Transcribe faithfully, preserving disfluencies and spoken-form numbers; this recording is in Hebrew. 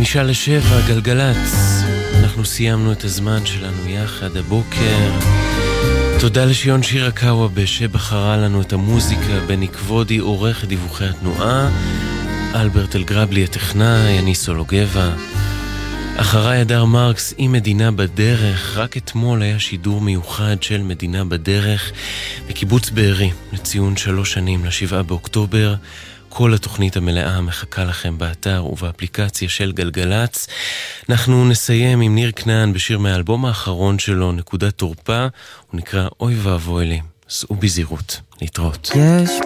חמישה לשבע, גלגלץ. אנחנו סיימנו את הזמן שלנו יחד הבוקר. תודה לשיון שירה קאווה שבחרה לנו את המוזיקה, בני כבודי עורך דיווחי התנועה, אלברט אלגרבלי הטכנאי, אני סולוגבה. אחריי הדר מרקס עם מדינה בדרך. רק אתמול היה שידור מיוחד של מדינה בדרך בקיבוץ בארי לציון שלוש שנים לשבעה באוקטובר. כל התוכנית המלאה מחכה לכם באתר ובאפליקציה של גלגלץ. אנחנו נסיים עם ניר כנען בשיר מהאלבום האחרון שלו, נקודת תורפה, הוא נקרא אוי ואבוי לי. סעו בזהירות, להתראות. יש